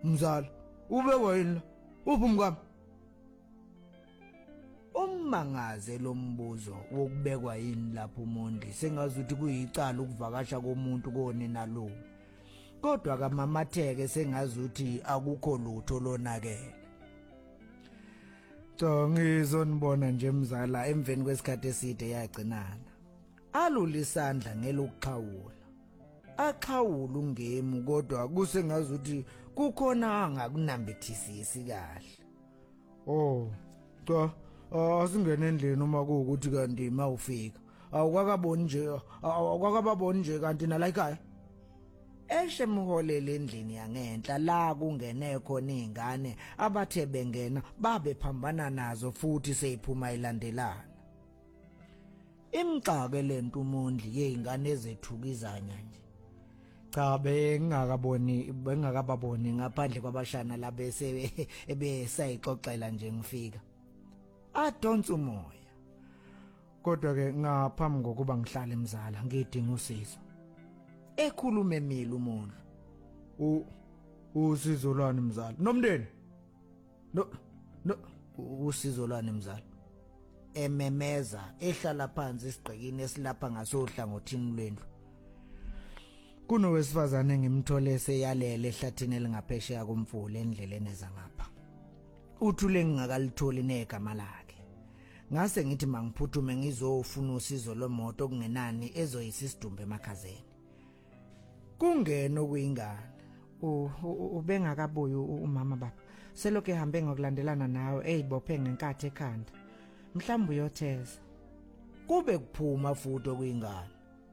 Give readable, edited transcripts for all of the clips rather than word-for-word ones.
Mzala, ubekwa yini la? Uphumkami. Umangaze lo mbuzo wokubekwa yini lapho uMondi sengazi ukuthi kuyicala ukuvakasha komuntu konina lo. Kodwa kamamatheke sengazi ukuthi akukho lutho lonakele. Ngizonibona nje mzala emveni kwesikhathi eside yagcinana. Alula isandla ngelokuxhawula. Axhawula ungemu kodwa kusengazi ukuthi kukhona angakunambithisisi kahle. Oh, cha asingene endlini uma kuukuthi kanti mawufika. Awukwakababoni nje kanti nala ekhaya. Eshe muholele endlini yangenhla la kungene khona izingane abathe bengena babe phambana nazo futhi seyiphuma ilandelana. Imxake lento uMondli yezingane ezethukizanya nje. Cha bengakababoni ngaphandle kwabashana labese ebesayixoxela nje ngifika. Adonsa umoya. Kodwa ke ngaphambi kokuba ngihlale emzala ngidinga usizo. Ekhulume emile uMondli. Usizo lwani mzala? Nomndeni? No usizo lwani mzala? Ememeza ehlala phansi isigqikini esilapha ngasohlangothini lwendlu. Kunowesifazane engimthole seyalele ehlathini elingaphesheya komfula endleleni ezangapha. Uthule ngingakalitholi negama lakhe. Ngase ngithi mangiphuthume ngizofuna usizo lwemoto okungenani ezoyisidumbe emakhazeni. Kungena okuyingane. Ubengakabuyi umama baba. Selokhu ehambe ngokulandelana nawe eyibophe ngenkathi ekhanda. Mhlawumbe uyotheza. Kube kuphuma futhi okuyingane.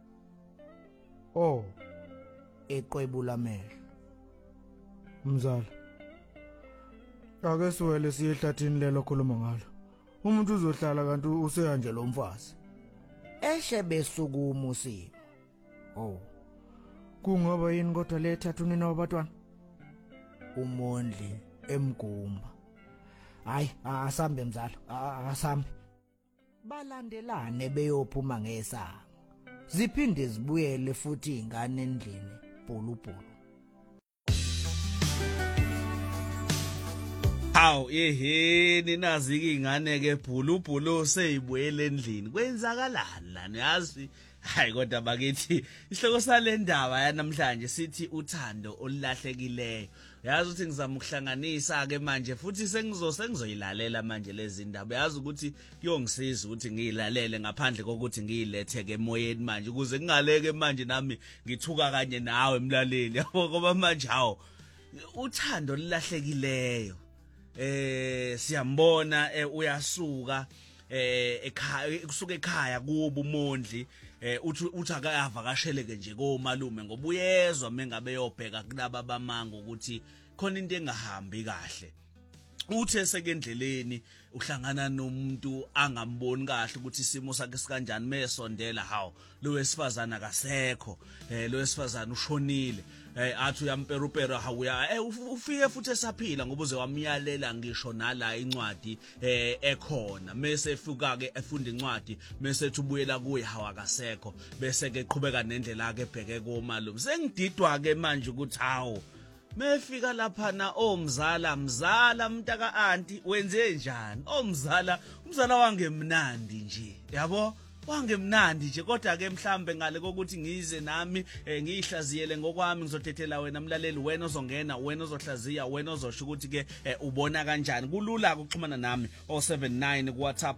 Oh. Eqwebula amehlo. Mzala. Ake siwele siyehlathini lelo khuluma ngalo. Umuntu uzohlala kanti useyanje lo mfazi. Eshe besukuma usimo. Oh. Kungaba yini kodwa lethatha unina wabatwana? uMondli emgumba. Hayi asambe mzala, asambe. Balandelane beyophuma ngesango. Ziphinde zibuyele futhi ingane endlini pulupulu. Hawu yeheni nazi ke ingane ke bhulubhulo seyibuyele endlini. Kwenzakalani lana yazi? Hayi kodwa bakithi isihloko sale ndaba yanamhlanje sithi uthando olulahlekileyo. Yazi ukuthi ngizama ukuhlanganisa ke manje futhi sengizoyilalela manje lezi ndaba. Yazi ukuthi kuyongisiza ukuthi ngiyilalele ngaphandle kokuthi ngiyilethe ke emoyeni manje ukuze ngingaleke manje nami ngithuka kanye nawe emlaleli. Yabo ngoba manje hawo uthando olulahlekileyo. Siyambona uyasuka ekhaya kusuka ekhaya kubo uMondli uthi akavakasheleke nje komalume ngoba uyezwa mengabe yobheka kulaba bamanga ukuthi khona into engahambi kahle. Uthe sekendleleni uhlangana nomuntu angamboni kahle ukuthi isimo sakhe sikanjani mesondela hawo lo wesifazana akasekho lo wesifazana ushonile athi uyamperupera hawuya ufike futhi esaphila ngoba uze wamyalela ngisho nala incwadi ekhona mase efuka ke efunda incwadi mase ethubuyela kuye hawa akasekho bese ke eqhubeka nendlela yakhe ebheke komalume. Sengididwa ke manje ukuthi hawo mefika lapha na omzala mntaka aunty wenze njani umzala wangemnandi nje yabo wangemnandi nje kodwa ke mhlambe ngale kokuthi ngize nami ngiyihlaziyele ngokwami ngizotethela wena mlaleli wena ozongena wena ozohlaziya wena ozosho ukuthi ke ubona kanjani. Kulula ukuxhumana nami 079 ku WhatsApp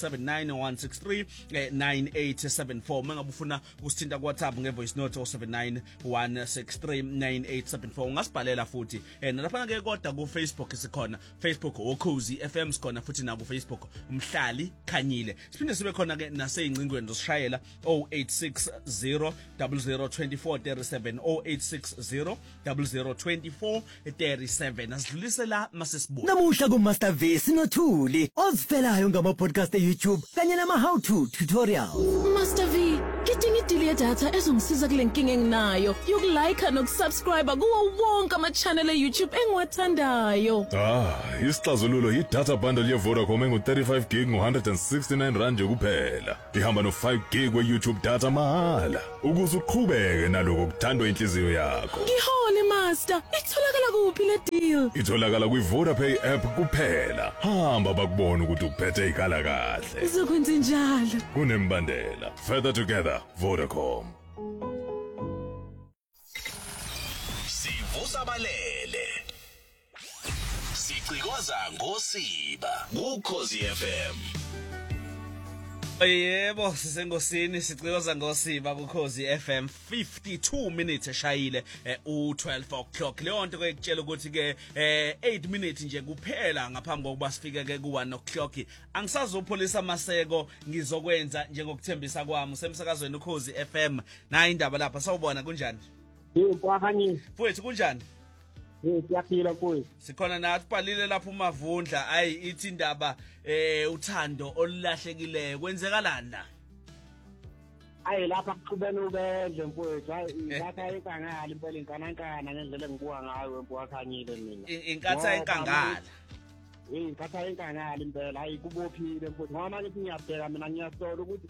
0791639874 mengabe ufuna usithinta ku WhatsApp ngevoice note 0791639874 ungasibhalela futhi nalapha ke kodwa ku Facebook sikhona Facebook Ukhozi FM sikhona futhi na ku Facebook Umhlali Khanyile siphinde sibe khona ke nase ingcingweni zosishayela 0860 002437 0860 002437 asidlulise la masesibuka namuhla ku Master V sinothuli ozifelayo ngama podcast eYouTube kanye nama how to tutorials. Master V ngidinga idili yedatha ezongisiza kule nkinga enginayo yokulike nokusubscribe kuwo wonke ama channel eYouTube engiwathandayo. Isixazululo yi-data bundle ye-Vodacom engu-35 gig ngo-169 rand kuphela. Ihamba no 5 gig we-YouTube data mahala. ukuze uqhubeke naloko kuthandwa inhliziyo yakho. Ngihole master, itholakala kuphi le deal? Itholakala kwi-VodaPay app kuphela. Hamba bakubona ukuthi uphethe ikhala kahle. Uzokwenza njalo. Kunembandela. Further together, Vodacom. Sivusabalele. Sicikoza ngosiba kuKhosi FM. Yebo sisengosini sicikoza ngosiba kuKhosi FM 52 minutes eshayile u12 o'clock leyo nto ekutshela ukuthi ke 8 minutes nje kuphela ngaphambi kokuba sifike ke ku1 o'clock angisazopholisa amaseko ngizokwenza njengokuthembisa kwami semsakazweni uKhosi FM na indaba lapha sawubona kunjani Yebo mfowethu kunjani siyaphila kuyi sikhona nathi balile lapha uMavundla ayi ithi indaba uthando olulahlekileyo kwenzekalani la ayi lapha kuqhubene ubendle mfowethu hayi inkatha enkangala impela inkanankana ngendlela engibuka ngayo empuwakhanyile mina inkatha enkangala inkatha enkangala impela hayi kubophile mfowethu ngoba manje ngiyabheka mina ngiyasola ukuthi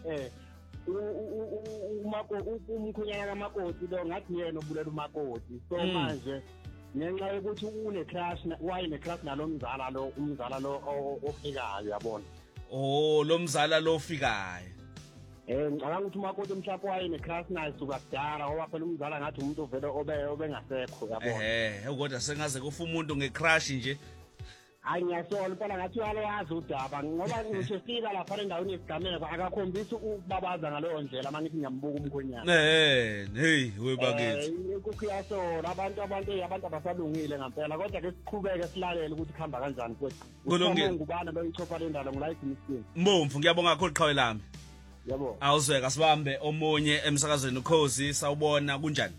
umkhonyana kamakoti lo ngathi yena obulela umakoti so manje ngenxa yokuthi une-crush wayene-crush nalomzala lo umzala lo ofikayo yabona lo mzala lo ofikayo ngicabanga ukuthi umakoti mhlawumbe wayene-crush naye suka kudala ngoba phela umzala ngathi umuntu ovele obengasekho yabona kodwa sengaze kufa umuntu nge-crush nje hayi ngiyasola impela ngathi uyalayazi udaba ngoba ngisho sifika lapha endaweni yesigameko akakhombisi ukubabaza ngaleyo ndlela uma ngithi ngiyambuka umkhonyana hey webakithi kuyasola abantu abasalungile ngempela kodwa ke siqhubeke silalele ukuthi kuhamba kanjani futhi ngubana beyichopha le ndalo ngilife miskin Mbomvu ngiyabonga kakhulu qhawe lami yabo awuzweka sibambe omunye emsakazweni uKhosi sawubona kunjani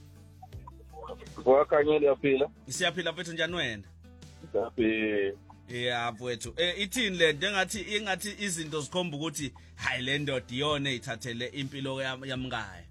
Wakhanyile yaphila siyaphila mfethu njani wena Happy yeah mfethu ithini le nto engathi izinto zikhomba ukuthi hayi le ndoda iyona ezithathele impilo yamngaya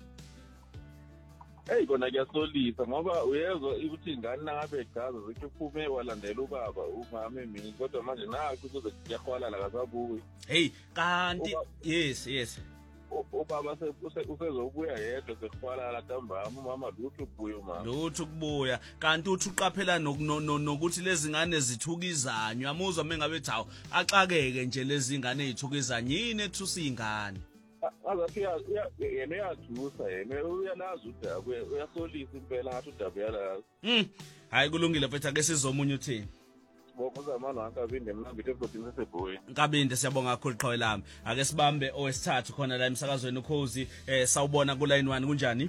Hey kona kuyasolisa ngoba uyezwa ukuthi ingane nangabe igaza zithi uphume walandela ubaba umama emini kodwa manje nakho kuze kuyahwala kasabuyi hey kanti yes ubaba usezobuya yedwa sekuhwala la ntambama umama lutho kubuya umama lutho kubuya kanti uthi uqaphela nokuthi lezi ngane zithukizanywa yamuzwa mengabe thawu axakeke nje lezi ngane ezithukizanywa yini ethusa ingane azathi yena uyajusa yena uyalazi udaba uyasolisa impela ngathi udaba yalazi hayi kulungile mfethu ake sizomunye uthini Bokuza manje akabinde mnambithe ebhodini seseboyi Nkabinde siyabonga kakhulu qhawe lami ake sibambe owesithathu khona la emsakazweni uKhosi sawubona ku line 1 kunjani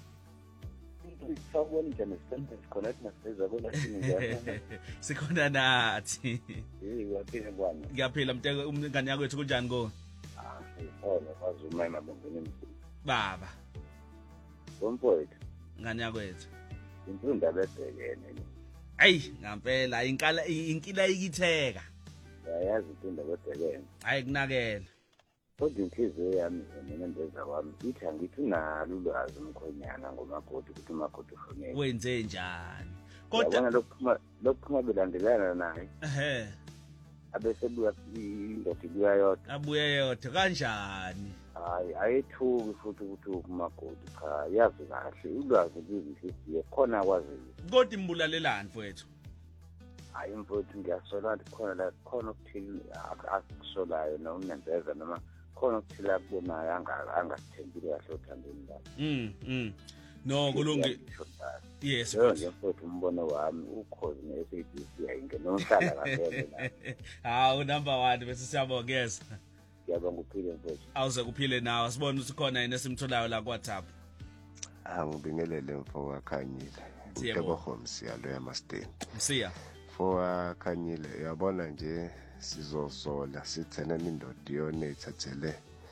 Sawubona njani sikhona nasizwa bona sinjani sikhona nathi uyaphila bwana ngiyaphila mteke umngane yakwethu kunjani ko Hola bazumana bongene baba Bompoet ngane yakwethu imfunda lebhekene ayi ngampela inkila ikitheka yayazi into lebhekene hayi kunakela kodwa inhliziyo yami nenembeza wami ithi angithi nalo ulwazi umkhonyana ngomakoti ukuthi umakoti ufonele wenze njani kodwa lokuphuma belandelana naye abesebuya indoda abuya yodwa kanjani hayi ayethuki futhi ukuthi umakoti cha yazi kahle ulwazi lwinhliziyo khona kwaziyo kodwa imbulalelani mfowethu hayi mfowethu ngiyasola ukuthi khona okuthile akusolayo nomnembeza noma khona okuthile akubonayo angasithembile kahle othandweni lakhe no kulungi yes nje futhi umbono wami uKhosi neSABC ayingena nomhlala kahle hawu number 1 bese siyabongeza ngiyabonga uphile mfowethu awuze kuphile nawe sibone ukuthi khona yena esimtholayo la kwaThapha ngibingelele mfowakhanyile uTebohomsi yalo yaMasteni msiya mfowakhanyile uyabona nje sizosola sithena indoda yona ethathele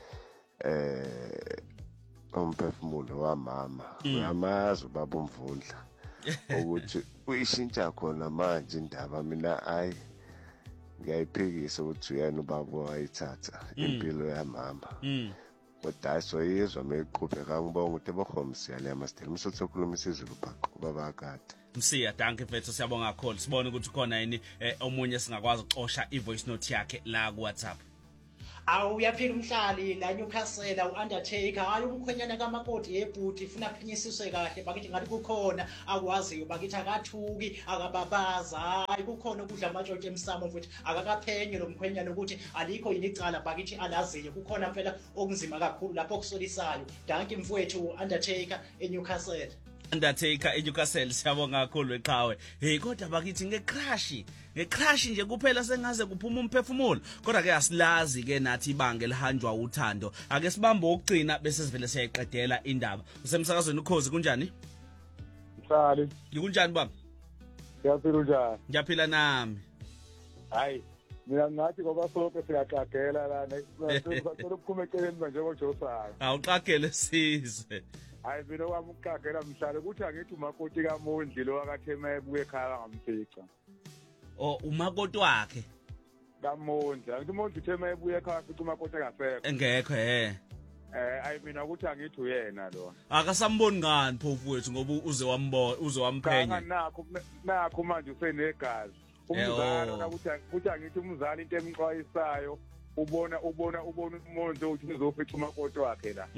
umphefumulo wamama uyamazi ubaba uMvundla ukuthi uyishintsha khona manje indaba mina hayi ngiyayiphikisa ukuthi uyena ubaba wayithatha impilo yamama kodwa soyizwa meqhubeka ngibonga ukuthi eBohomsi yale yaMasteni msuthu okhuluma isiZulu phaqo baba akade msiya danke mfethu siyabonga kakhulu sibone ukuthi khona yini omunye singakwazi ukuxosha ivoice note yakhe la ku WhatsApp Awuyaphila umhlali la Newcastle uUndertaker hayi umkhwenyana kamakoti yebhuti funa aphinyisiswe kahle bakithi ngathi kukhona akwaziyo bakithi akathuki akababaza hayi kukhona ukudla amatshotshwe emsamo futhi akakaphenye lo mkhwenyana ukuthi alikho yini icala bakithi alaziyo kukhona phela okunzima kakhulu lapho okusolisayo danki mfowethu uUndertaker eNewcastle Undertaker eNewcastle siyabonga kakhulu eqhawe hey kodwa bakithi ngecrash nje kuphela sengaze kuphuma umphefumulo kodwa ke asilazi ke nathi ibanga elihanjwa uthando ake sibambe ukugcina bese sivele siyayiqedela indaba usemsakazweni ukhozi kunjani Mhlali Yikunjani baba Siyaphila njani Ngiyaphila nami Hayi mina ngathi ngoba sonke siyaqagela lana bacela ukuphume eceleni manje ngoJoseph awuqagele sizwe hayi mina wami ukuqagela mhlali ukuthi angithi umakoti kaMondli lo akathema ebuye ekhaya ngamfica umakoti wakhe kaMondli angithi uMondli uthema ebuye ekhaya fica umakoti akasekho engekho ayi mina ukuthi angithi uyena lo akasamboni ngani phofu wethu ngoba uze wamphenya nakho manje usenegazi umzala ukuthi angithi umzala into emxwayisayo ubona uMondli ukuthi uzofica umakoti wakhe la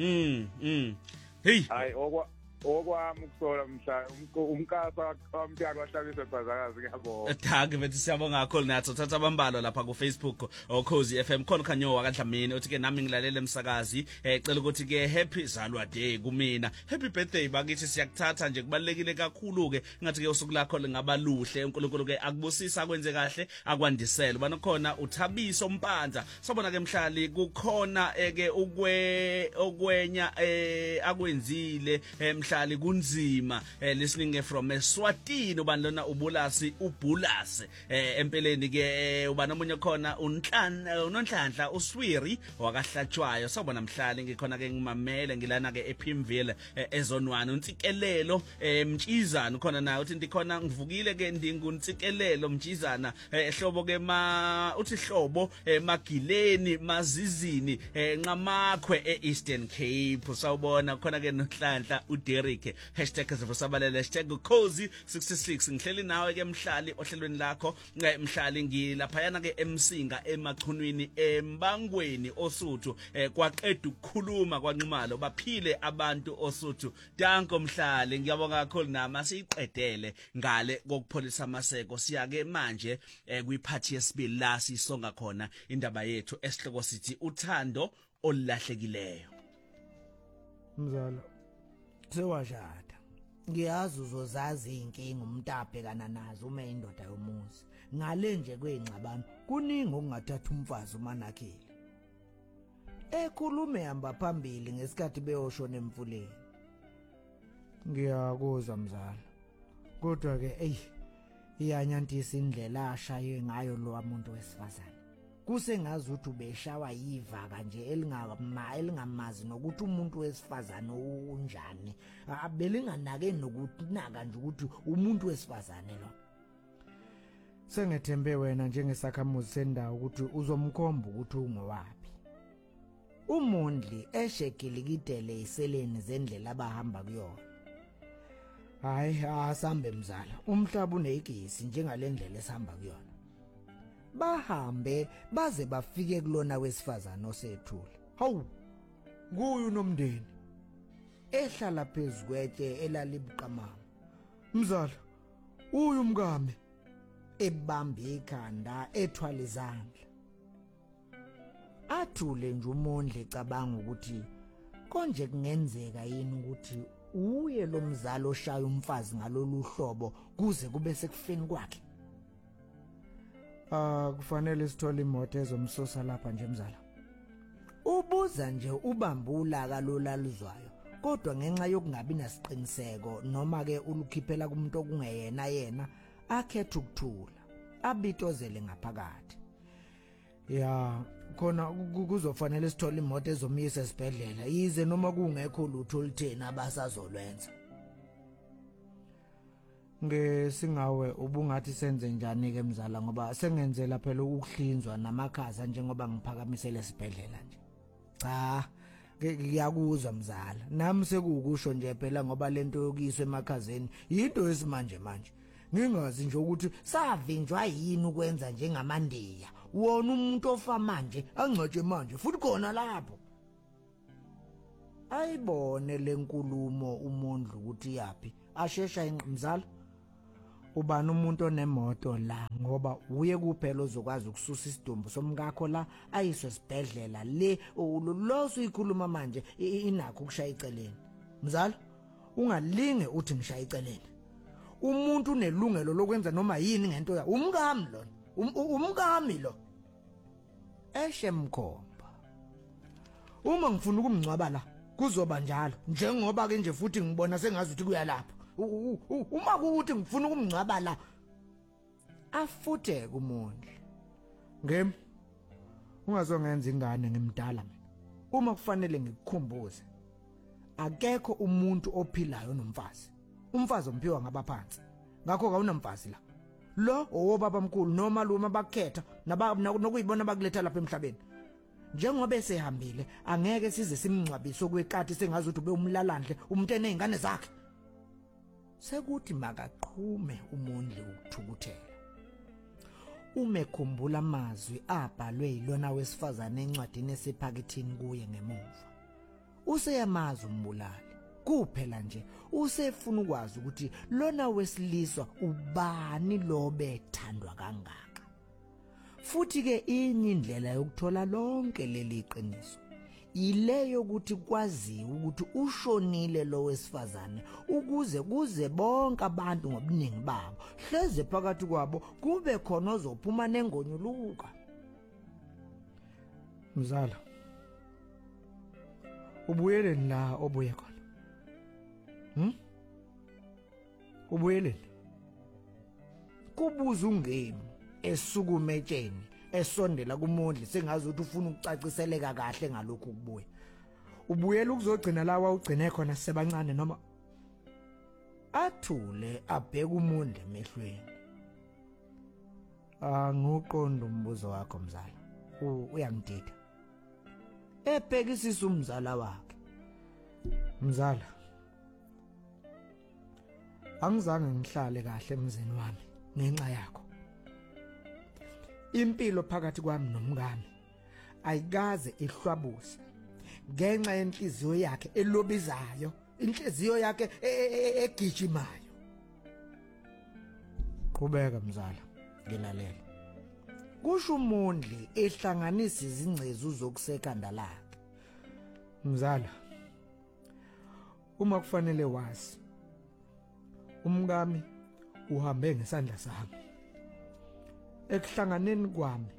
hey hayi okwami ukusola mhla umkasa wamntwana wahlabisa ebhazakazi ngiyabona Thank you bethi siyabonga kakhulu nathi uthatha abambalo lapha ku Facebook Ukhozi FM khona khanyo wakadlamini uthi ke nami ngilalela emsakazi ecela ukuthi ke happy zalwa day kumina happy birthday bakithi siyakuthatha nje kubalekile kakhulu ke ngathi ke usuku lakho lingaba luhle uNkulunkulu ke akubusisa akwenze kahle akwandisele ubana khona uthabiso mpanza sobona ke mhlali kukhona ke okwenya akwenzile mhlali kunzima listening from eSwatini ubani lona ubulasi empeleni ke ubani omunye khona unonhlanhla uswiri wakahlatshwayo sobona mhlali ngikhona ke ngimamele ngilana ke ePimville ezonwana untsikelelo mtshizana khona naye uthi ndikhona ngivukile ke ndinguntsikelelo mtshizana ehlobo ke uthi hlobo magileni mazizini nqamakhwe eEastern Cape sawubona khona ke nohlanhla Derek #zivusabalele #Ukhozi66 ngihleli nawe ke mhlali ohlelweni lakho mhlali ngilaphayana ke emsinga emachunwini embangweni osuthu kwaqeda ukukhuluma kwanqumalo baphile abantu osuthu danko mhlali ngiyabonga kakhulu nama siyiqedele ngale kokupholisa amaseko siyake manje kwiphathi yesibili la sisonga khona indaba yethu esihloko sithi uthando olahlekileyo mzala sewashada ngiyazi uzozazi inkinga umuntu abhekana nazo uma indoda yomuzi ngale nje kwengxabano kuningi okungathatha umfazi uManakhile ekhulume hamba phambili ngesikhathi beyoshona emfuleni ngiyakuzwa mzala kodwa ke iyanyantisa indlela ashaye ngayo lo muntu wesifazane kusengazi ukuthi ubeshawa yivaka nje elingamazi nokuthi umuntu wesifazane unjani abelinganake nokuthi naka nje ukuthi umuntu wesifazane lo sengethembe wena njengesakhamuzi sendawo ukuthi uzomkhomba ukuthi ungowaphi uMondli eshegilikidele iseleni zendlela abahamba kuyona hayi asambe mzala umhlaba unegesi njengalendlela esihamba kuyona bahambe baze bafike kulona wesifazane osethule hawu kuyo nomndeni ehlala phezukwetshe elalibuqamama mzala uyu umkame ebambe ikhanda ethwala izandla athule nje uMondli ecabanga ukuthi konje kungenzeka yini ukuthi uye lo mzalo oshaya umfazi ngalolu hlobo kuze kube sekufeni kwakhe kufanele sithole imoto ezomsusa lapha nje mzala ubuza nje ubambula kalolalizwayo kodwa ngenxa yokungabi nasiqiniseko noma ke ulukhiphela kumuntu okungeyena yena akhetha ukuthula abitozele ngaphakathi ya khona kuzofanele sithole imoto ezomyisa esibhedlela yize noma kungekho lutho oluthena abasazolwenza ngesingawe ubungathi senze njani ke mzala ngoba sengenzela phela ukuhlinzwa namakhaza njengoba ngiphakamisele esibhedlela nje cha ngiyakuzwa mzala nami sekukusho nje phela ngoba lento yokuyiswa emakhazeni yinto esimanje manje ngingazi nje ukuthi savinjwa yini ukwenza njengamaNdiya wona umuntu ofa manje angcwatshe manje futhi khona lapho. Ayibone lenkulumo uMondlo ukuthi yapi ashesha inqimzala. Ubani umuntu onemoto la ngoba uye kuphela ozokwazi ukususa isidumbu somkakho la ayiswe sibhedlela le loso ikhuluma manje inakho ukushaya iceleni. Mzala ungalinge uthi ngishaya iceleni. Umuntu unelungelo lokwenza noma yini ngento yakhe. Umkami lona. Umkami lo. Eshe mkhomba. Uma ngifuna ukumngcwaba la kuzoba njalo njengoba ke nje futhi ngibona sengazi ukuthi kuyalapha. Uma kuthi ngifuna ukumngcwaba la afuthe kuMondli. Ngem ungazongenza ingane ngimdala mina. Uma kufanele ngikukhumbuze akekho umuntu ophilayo nomfazi. Umfazi omphiwa ngabaphansi. Ngakho kawunamfazi la. Lo owobaba mkhulu noma luma bakhetha nokuyibona bakuletha lapha emhlabeni. Njengoba esehambile angeke size simngcwabise okwekati sengazi ukuthi ube umlalandle umuntu enezingane zakhe. Sekuthi makaqhume uMondli ukuthukuthela. Umekhumbula amazwi abhalwe yilona wesifazane encwadini esephakethini kuye ngemuva. Useyamazi umbulali. Kuphela nje usefuna ukwazi ukuthi lona wesilisa ubani lo bethandwa kangaka. Futhi ke inye indlela yokuthola lonke leli qiniso ileyo ukuthi kwaziwe ukuthi ushonile lo wesifazane ukuze kuze bonke abantu ngobuningi babo hleze phakathi kwabo kube khona ozophuma nengonyuluka. Mzala ubuyeleni la obuye khona. Ubuyeleni kubuza ungemi esukumetsheni esondela kuMondli sengazi ukuthi ufuna ukucaciseleka kahle ngalokho kubuya. Ubuyela ukuzogcina lawa ugcine khona sebancane noma athule abheke uMondli emehlweni. Angiqonda umbuzo wakho mzala. Uyangidida. Ebhekisisa umzala wakhe. Mzala angizange ngihlale kahle emzini wami ngenxa yakho. Impilo phakathi kwami nomngane ayikaze ihlwabuse ngenxa yenhliziyo yakhe elobizayo, inhliziyo yakhe egijimayo. Qhubeka mzala, ngilalela. Kusho uMondli ehlanganisa izingcezu zokusekanda lakhe. Mzala, uma kufanele wazi umkami uhambe ngesandla sami. Ekuhlanganeni kwami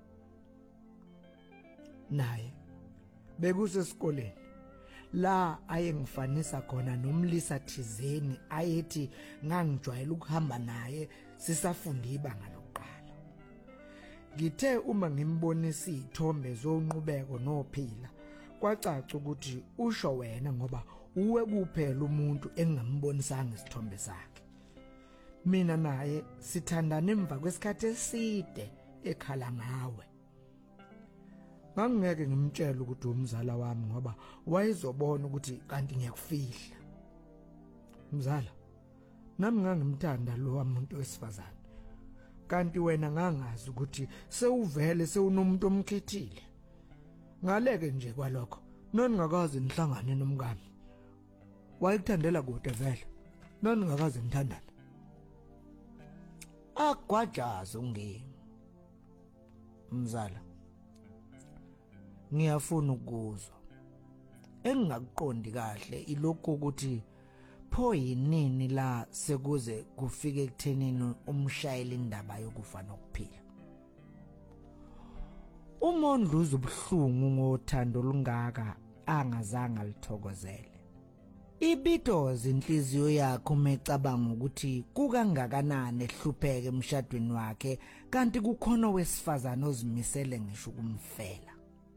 naye bekusesikoleni la ayengifanisa khona nomlisa thizeni ayethi ngangijwayele ukuhamba naye sisafunda ibanga lokuqala. Ngithe uma ngimbonisa izithombe zonqubeko nophila kwacaca ukuthi usho wena ngoba uwe kuphela umuntu engambonisanga isithombe sakhe. Mina naye sithandana emva kwesikhathi eside ekhala ngawe. Ngangeke ngimtshela ukuthi umzala wami ngoba wayezobona ukuthi kanti ngiyakufihla. Mzala, nami ngangimthanda lo muntu wesifazane. Kanti wena ngangazi ukuthi sewuvele sewunomuntu omkhethile. Ngaleke nje kwalokho, noningakazi nihlangane nomkami. Wayekuthandela kude vele. Noningakazi nithandana. Agwajaza ungemi. Mzala, ngiyafuna ukuzwa. Engingakuqondi kahle ilokho ukuthi pho yinini la sekuze kufike ekuthenini umshayeli indaba yokufa nokuphila. uMondli ubuhlungu ngothando lungaka angazange lithokozele. Ibitoza inhliziyo yakhe umecabanga ukuthi kukangakanani ehlupheke emshadweni wakhe kanti kukhona wesifazane ozimisele ngisho ukumfela.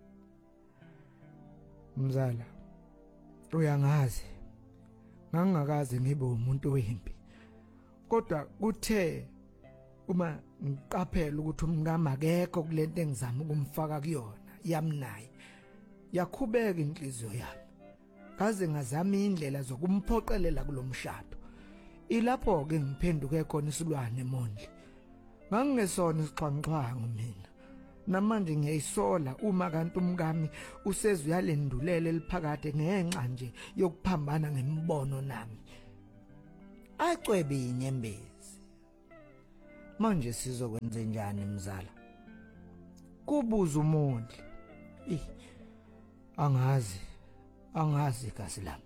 Mzala, uyangazi ngangakaze ngibe umuntu wempi. Kodwa kuthe uma ngiqaphela ukuthi umngama akekho kulento engizama ukumfaka kuyona yamnayi yakhubeka inhliziyo yami. Kaze ngazama indlela zokumphoqelela kulomshado. Ilapho ke ngiphenduke khona isilwane Mondli. Ngangingesona isixhwanxhwangu mina. namanje ngiyayisola uma kanti umkami usezuyalendulela eliphakade ngenxa nje yokuphambana ngemibono nami. Acwebe inyembezi. Manje sizokwenza njani mzala? Kubuza umuntu. Angazi kasi lami.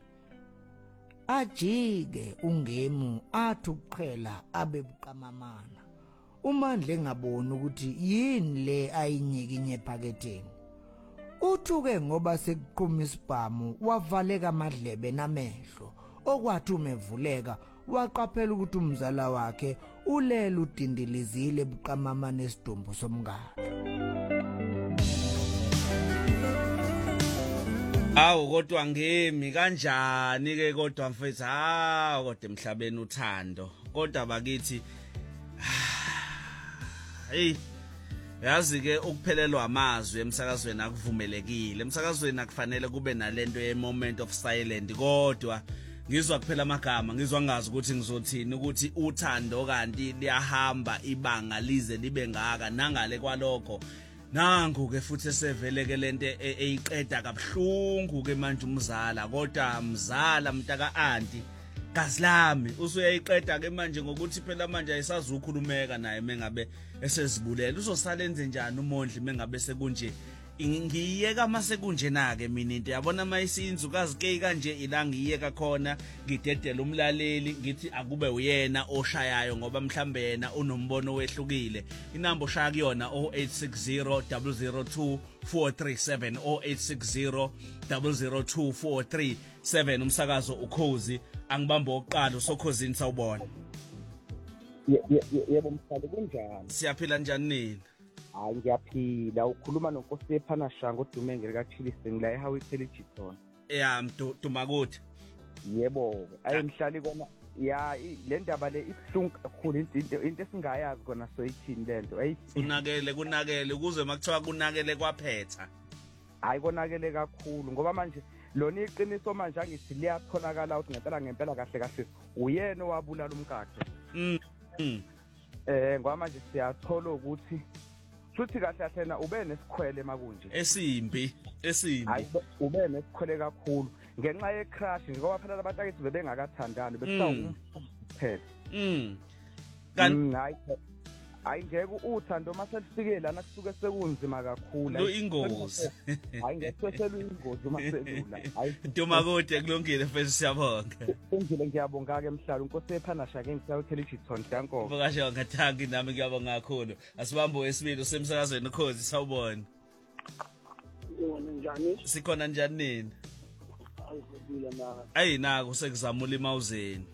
Ajike ungemu athi ukuqhela abe buqamamana. uMandla engaboni ukuthi yini le ayinyikinye ephaketheni. Uthuke ngoba sekuqhuma isibhamu wavaleka amadlebe namehlo, okwathi umevuleka waqaphela ukuthi umzala wakhe ulele udindilizile ebuqamamana esidumbu somngalo. Awu kodwa ngemi kanjani ke kodwa mfethu kodwa emhlabeni uthando kodwa bakithi hey yazi ke ukuphelelwa amazwi emsakazweni akuvumelekile emsakazweni akufanele kube nalento ye moment of silence kodwa ngizwa kuphela amagama ngizwa ngazi ukuthi ngizothini ukuthi uthando kanti liyahamba ibanga lize libe ngaka nangale kwalokho nangu ke futhi sevele lento eyiqeda kabuhlungu ke manje umzala kodwa mzala mntaka anti gasilami usuyayiqeda ke manje ngokuthi phela manje ayisazukhulumeka naye mengabe esezibulela uzosala enze njani uMondli mengabe sekunje ngiyeka mase kunje nake mina into yabona mayisinzukazi ke kanje ila ngiyeka khona ngidedela umlaleli ngithi akube uyena oshayayo ngoba mhlambe yena unombono wehlukile inamba oshaya kuyona 0860 002 437 0860 002 437 umsakazo ukhozi angibamba oqala usokhozini sawubona yebo mhlali kunjani siyaphila njani nini hayi ngiyaphila ukhuluma noNkosi ephana shanga uDumengele kaChilisi ngila eHowiteli Giton Dumakude yebo ayemhlali kona ya le ndaba le ibhlungu kakhulu into esingayazi kona soyithini lento kunakele ukuze makuthiwa kunakele kwaphetha hayi konakele kakhulu ngoba manje lona iqiniso manje angithi liyatholakala ukuthi ngempela kahle uyena owabulala umkakhe ngoba manje siyathola ukuthi futhi kahle na ube nesikhwele makunje esimbi hayi ube nesikhwele kakhulu ngenxa ye crash ngoba phela abantu akithi bebengakathandani besawuphela hayi ngeke uthando maselifike lana kusuke sekunzima kakhulu lo ingozi hayi ngeseshela ingozi maselula hayi Dumakude kulungile mfethu siyabonga ungile ngiyabonga ke emhlalo uNkosi ephana shake ngisawuthela Giton danko Vukasho ngathangi nami ngiyabonga kakhulu asibambe wesibili usemsakazweni ukhozi sawubona njani sikhona njani nini ayizibile na ayinako sekuzamula imawuzeni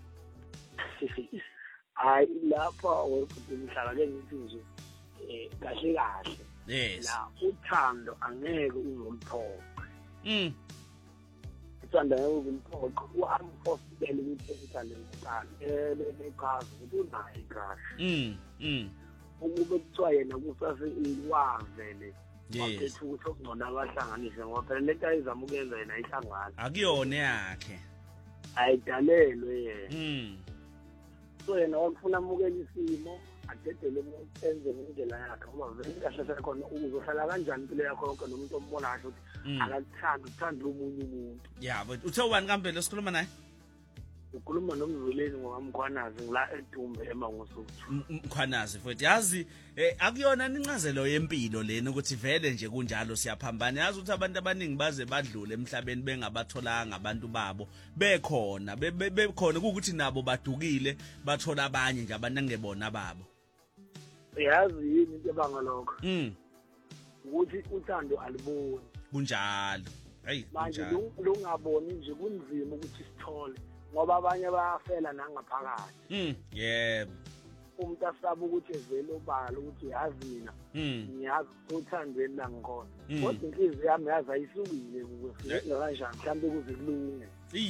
hayi lapha wekuhlala ke ngithi nje kahle yes la uthando angeke uzomphoqa uthando angeke uzomphoqa uamphosele ukuthi uthando uqale leqhaza unayo igazi ukube kuthiwa yena kusase iwavele waphethe ukuthi okungcono abahlanganise ngoba phela lento ayizama ukuyenza yena ayihlangana akuyona yakhe ayidalelwe yena so yena wakufuna amukela isimo adedele enze ngendlela yakhe ngoba vele kahle khona uzohlala kanjani impilo yakho yonke nomuntu ombona kahle ukuthi akakuthandi uthanda omunye umuntu but uthe ubani kambe lesikhuluma naye ukhuluma nomzuleni ngokamkhwanazi ngila eDumbe eMangosuthu mkhwanazi futhi yazi akuyona incazelo yempilo lena ukuthi vele nje kunjalo siyaphambana yazi ukuthi abantu abaningi baze badlule emhlabeni bengabatholanga abantu babo bekhona bekhona ukuthi nabo badukile bathola abanye nje abantu angebona babo yazi yini into ebangalokho ukuthi uthando aliboni kunjalo hey manje lungaboni nje kunzima ukuthi sithole ngoba abanye bayafela nangaphakathi yebo umuntu asaba ukuthi evele ubala ukuthi yazi mina ngiyazi uthandweni la ngikhona kodwa inhliziyo yami yazi ayisukile ukuthi kanjani mhlawumbe kuze kulunge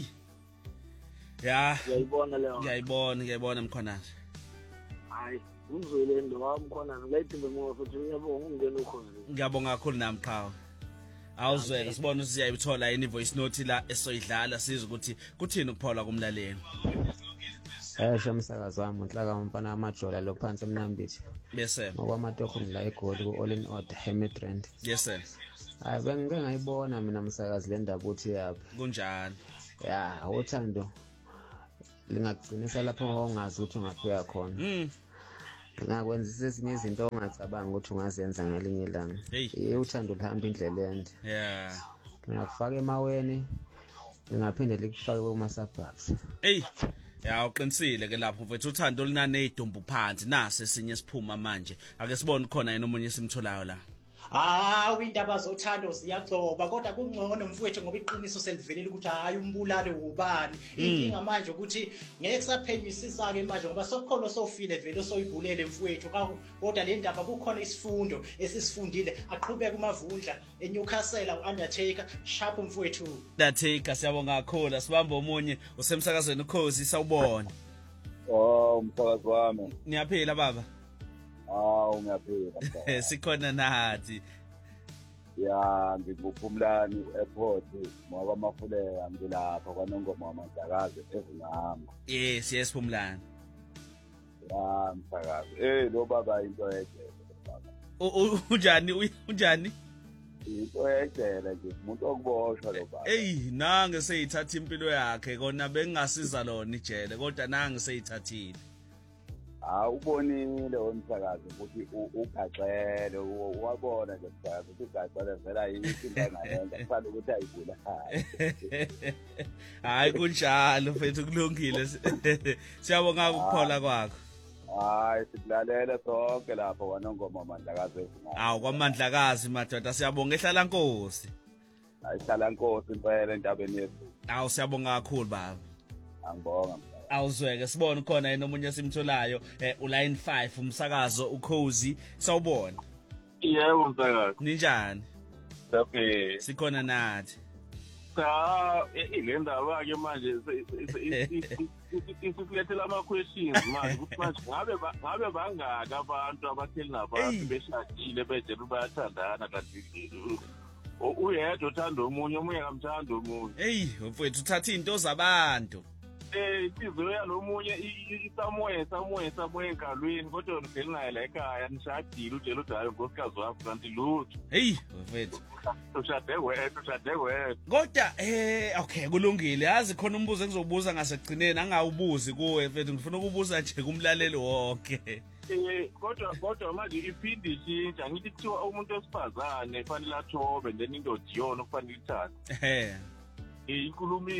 ngiyayibona mkhwanazi hayi umzwele ndo wamkhwanazi ngayidimbe ngoba futhi uyabonga ungena ukhozi ngiyabonga kakhulu nami qhawe awuzwela sibona ukuthi siyayithola yini voice note la esoyidlala siza ukuthi kuthini ukuphola kumlaleli Umsakazo wami unhlaka umfana amajola lo phansi emnambithi. Yes sir. Ngokwamatoho ngila eGoli ku All in Order Hemidrand. Yes sir. Hayi bengike ngayibona mina umsakazi le ndaba uthi yaphi. Kunjani? Ya, uthando lingagcinisa lapho ongazi ukuthi ungafika khona. Ngakwenza ezinye izinto ongacabanga ukuthi ungazenza ngelinye ilanga. Uthando lihamba indlela ende. Yeah. Ngakufaka emaweni, ngingaphinde likufake kuma suburbs. Ya uqinisile ke lapho mfethu uthando linane idumbu phansi nase esinye siphuma manje. Ake sibone khona yena omunye simtholayo la. Indaba zothando ziyagcoba kodwa kungcono mfowethu ngoba iqiniso selivelile ukuthi hayi umbulalo ubani. Inkinga manje ukuthi ngeke kusaphenyisisa ke manje ngoba sokukhona sofile vele soyibulele mfowethu kodwa le ndaba kukhona isifundo esisifundile aqhubeka umavundla eNewcastle uUndertaker sharp mfowethu. Undertaker siyabonga kakhulu sibamba omunye usemsakazweni ukhozi sawubona. Umsakazi wami. Niyaphila baba? Ngiyaphila. Sikhona nathi. Ya ngikuphumlani airport ngoba Mafuleka ngilapha kwaNongoma waMandlakazi ezinhamba. Yes Phumlani. Ya msakazi. Lo baba into ejele baba. Unjani? Into ejele nje umuntu okuboshwa lo baba. Nange seyithatha impilo yakhe kona bengasiza lona ijele kodwa nange seyithathile. Ubonile umsakazi ukuthi ugaxele wabona nje umsakazi ukuthi ugaxele vela yinto engayenza kufanele ukuthi ayibula. Hayi kunjalo mfethu kulungile. Siyabonga ukuphola kwakho. Sikulalela sonke lapho kwaNongoma waMandlakazi ezinhamba. KwaMandlakazi madoda siyabonga ehlala Nkosi. Ayihlala Nkosi impela entabeni yethu. Siyabonga kakhulu baba. Angibonga. Awuzweke sibone khona yena omunye simtholayo uline 5 umsakazo ukhozi sawubona. Yebo msakazi. Ninjani? Saphila. Sikhona nathi. Le ndaba ke manje isikulethela ama questions manje ukuthi manje ngabe bangaka abantu abatheli nabantu beshadile bejele bayathandana kanti uyedwa uthanda omunye kamthanda omunye. Mfowethu uthatha into zabantu. Isizwe yalomunye isamoya engalweni kodwa ngivele naye la ekhaya nishadile utshela ukuthi hayi nkosikazi wakho kanti lutho. Mfethu. Ushade wedwa. Kodwa okay kulungile yazi khona umbuzo engizobuza ngasekugcineni angawubuzi kuwe mfethu ngifuna ukubuza nje kumlaleli wonke. Kodwa manje iphindi ishintsha ngithi kuthiwa umuntu wesifazane kufanele athobe then indoda iyona kufanele ithathe. Inkulumo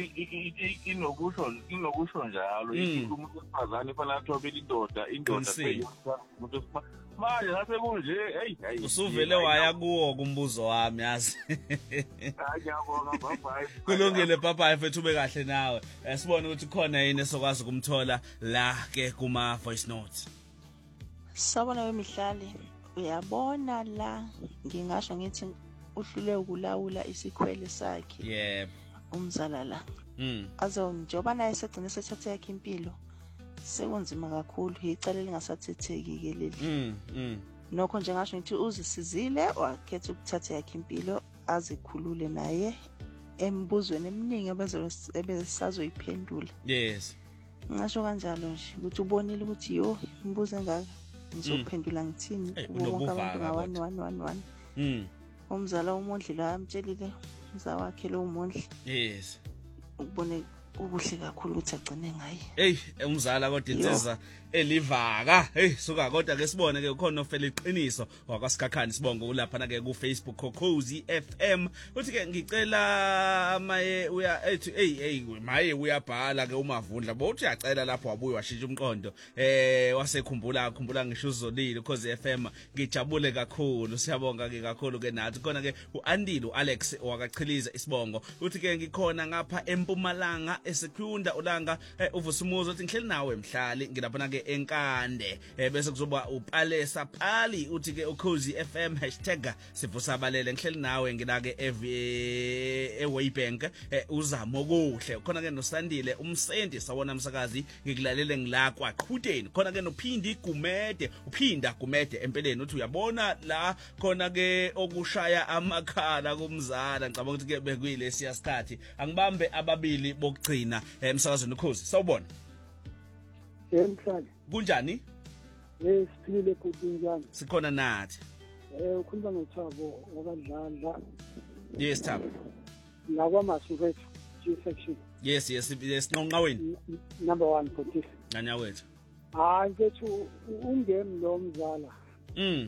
inokusho njalo inkulumo wesifazane kufanele athobe indoda umuntu manje nase kunje usuvele waya kuwo kumbuzo wami yazi. Ngiyabonga bye. Kulungile bye mfethu ube kahle nawe. Sibone ukuthi khona yini esokwazi ukumthola la ke kuma voice notes. Sawubona wemihlali uyabona la ngingasho ngithi uhlule ukulawula isikhwele sakhe. Yebo. Umzala la. Njoba naye segcina sethatha yakhe impilo. Sekunzima kakhulu icala lingasathetheki ke leli. Nokho nje ngasho ngithi uzisizile wakhetha ukuthatha yakhe impilo azikhulule naye embuzweni eminingi ebesazoyiphendula. Yes. Ngasho kanjalo nje ukuthi ubonile ukuthi imbuzo engaka ngizophendula ngithini bonke abantu nga-111. Umzala umondli la amtshelile umza wakhe lo umondli. Yes. Ukubone ubuhle kakhulu ukuthi agcine ngaye. Umzala kodwa insizwa elivaka. Suka kodwa ke sibone ke ukhona ofela iqiniso wakwaSikhakhani sibonga ulapha na ke ku Facebook Kokhozi FM. Uthi ke ngicela maye uya ethi maye uyabhala ke umavundla bothi uyacela lapho wabuye washintsha umqondo. Wasekhumbula ngisho uzolile Kokhozi FM ngijabule kakhulu siyabonga ke kakhulu ke nathi khona ke uAndile Alex wakachiliza isibongo. Uthi ke ngikhona ngapha eMpumalanga esekhunda ulanga uvusumuzo uthi ngihleli nawe emhlali ngilapha na ke enkande bese kuzoba upalesa phali uthi ke ukhozi FM #sivusabalele ngihleli nawe ngila ke eWaybank uzamo kuhle khona ke noSandile umsendi sawona umsakazi ngikulalele ngila kwaQhuteni khona ke nophindi Gumede uphinda Gumede empeleni uthi uyabona la khona ke okushaya amakhala kumzala ngicabanga ukuthi ke bekuyile siyasikhathi angibambe ababili bokugcina emsakazweni ukhozi sawubona. Yemhlanje. Kunjani? Siphile futhi njani? Sikhona nathi. Ukhuluma noThabo wakadlala. Yes, Thabo. Lawa masurethu G section. Yes, nqonqaweni. Number 1 for this. Nanya wethu. Hayi mfethu ungemi lo mzala.